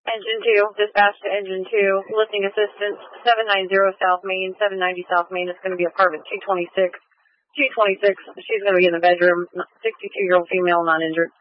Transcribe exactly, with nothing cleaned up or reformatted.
Engine two, dispatch to engine two, lifting assistance, seven ninety South Main, seven ninety South Main. It's going to be apartment two twenty-six. two twenty-six, she's going to be in the bedroom, sixty-two-year-old female, not injured.